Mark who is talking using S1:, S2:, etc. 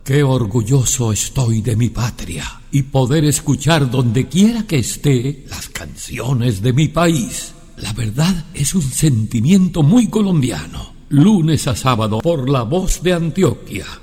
S1: Qué orgulloso estoy de mi patria y poder escuchar donde quiera que esté las canciones de mi país. La verdad es un sentimiento muy colombiano. Lunes a sábado por La Voz de Antioquia.